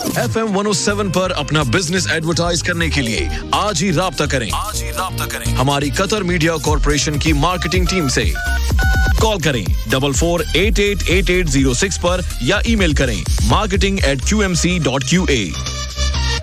FM 107 पर अपना business advertise करने के लिए आज ही राब्ता करें। हमारी कतर मीडिया कॉर्पोरेशन की मार्केटिंग टीम से। कॉल करें 44888806 पर या ईमेल करें marketing@qmc.qa।